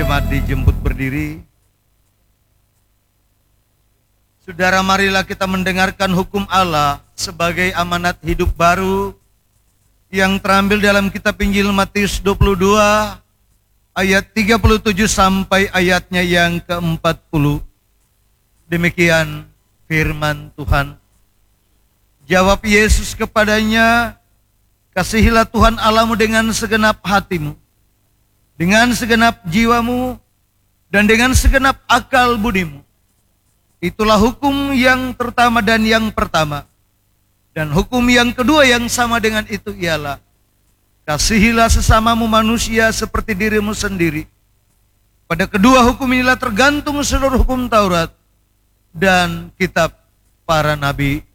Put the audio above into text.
Jemaat dijemput berdiri. Saudara, marilah kita mendengarkan hukum Allah sebagai amanat hidup baru yang terambil dalam kitab Injil Matius 22 ayat 37 sampai ayatnya yang ke-40. Demikian firman Tuhan. Jawab Yesus kepadanya, "Kasihilah Tuhan Allahmu dengan segenap hatimu, dengan segenap jiwamu, dan dengan segenap akal budimu. Itulah hukum yang pertama dan yang pertama. Dan hukum yang kedua yang sama dengan itu ialah, kasihilah sesamamu manusia seperti dirimu sendiri. Pada kedua hukum inilah tergantung seluruh hukum Taurat dan kitab para nabi."